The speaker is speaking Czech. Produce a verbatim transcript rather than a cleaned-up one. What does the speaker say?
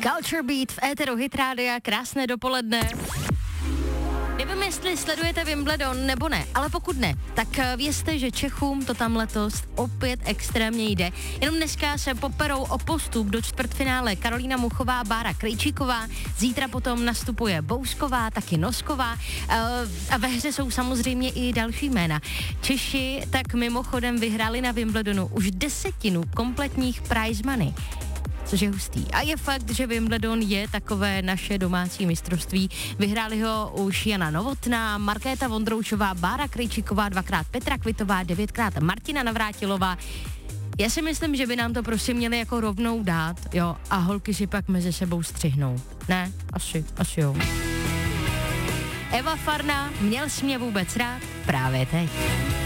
Culture Beat v éteru Hit Rádia, krásné dopoledne. Nevím, jestli sledujete Wimbledon nebo ne, ale pokud ne, tak vězte, že Čechům to tam letos opět extrémně jde. Jenom dneska se poperou o postup do čtvrtfinále Karolína Muchová, Bára Krejčíková, zítra potom nastupuje Bousková, taky Nosková a ve hře jsou samozřejmě i další jména. Češi tak mimochodem vyhráli na Wimbledonu už desetinu kompletních prize money. Což je hustý. A je fakt, že Wimbledon je takové naše domácí mistrovství. Vyhráli ho už Jana Novotná, Markéta Vondroušová, Bára Krejčíková, dvakrát Petra Kvitová, devětkrát Martina Navrátilová. Já si myslím, že by nám to prostě měli jako rovnou dát, jo, a holky si pak mezi sebou střihnou. Ne? Asi, asi jo. Eva Farna, měl jsi mě vůbec rád? Právě teď.